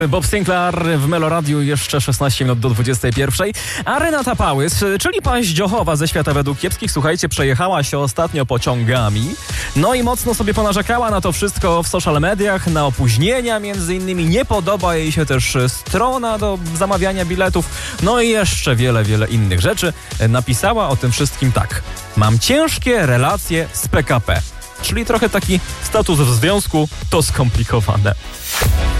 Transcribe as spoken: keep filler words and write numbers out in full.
Bob Sinclair w Meloradiu jeszcze szesnaście minut do dwudziestej pierwszej. A Renata Pałys, czyli paździochowa ze Świata według kiepskich, słuchajcie, przejechała się ostatnio pociągami. No i mocno sobie ponarzekała na to wszystko w social mediach, na opóźnienia między innymi. Nie podoba jej się też strona do zamawiania biletów. No i jeszcze wiele, wiele innych rzeczy. Napisała o tym wszystkim tak. Mam ciężkie relacje z P K P. Czyli trochę taki status w związku, to skomplikowane.